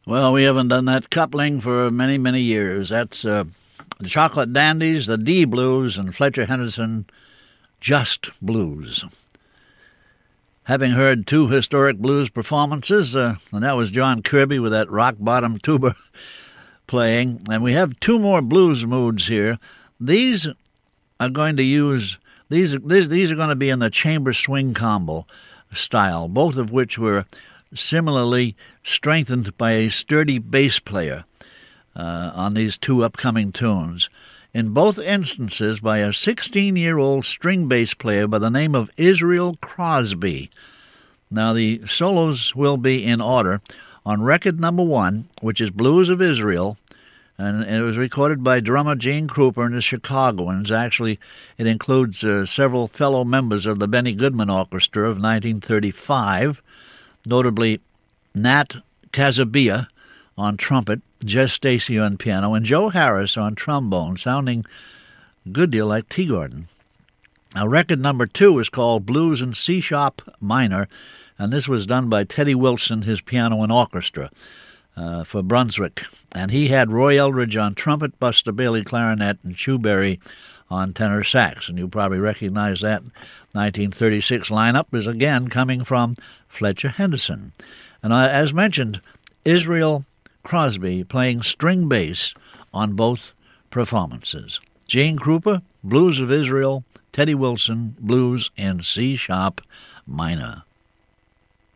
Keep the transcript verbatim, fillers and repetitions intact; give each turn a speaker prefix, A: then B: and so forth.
A: Well, we haven't done that coupling for many, many years. That's uh, the Chocolate Dandies, the D Blues, and Fletcher Henderson, Just Blues. Having heard two historic blues performances, uh, and that was John Kirby with that rock-bottom tuba playing, and we have two more blues moods here. These are going to use, these, these, these are going to be in the chamber swing combo style, both of which were similarly strengthened by a sturdy bass player uh, on these two upcoming tunes. In both instances by a sixteen-year-old string bass player by the name of Israel Crosby. Now, the solos will be in order. On record number one, which is Blues of Israel, and it was recorded by drummer Gene Krupa and the Chicagoans. Actually, it includes uh, several fellow members of the Benny Goodman Orchestra of nineteen thirty-five, notably Nat Casabia on trumpet, Jess Stacy on piano, and Joe Harris on trombone, sounding a good deal like T. Gordon. Now, record number two is called Blues in C-sharp minor, and this was done by Teddy Wilson, his piano and orchestra, uh, for Brunswick. And he had Roy Eldridge on trumpet, Buster Bailey clarinet, and Chu Berry on tenor sax. And you probably recognize that nineteen thirty-six lineup is again coming from Fletcher Henderson. And uh, as mentioned, Israel Crosby playing string bass on both performances. Gene Krupa, Blues of Israel, Teddy Wilson, Blues in C-sharp minor.